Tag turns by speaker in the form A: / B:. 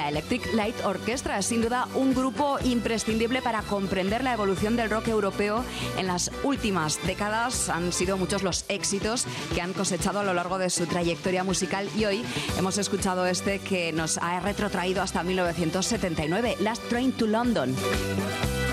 A: Electric Light Orchestra es sin duda un grupo imprescindible para comprender la evolución del rock europeo. En las últimas décadas han sido muchos los éxitos que han cosechado a lo largo de su trayectoria musical y hoy hemos escuchado este que nos ha retrotraído hasta 1979, Last Train to London.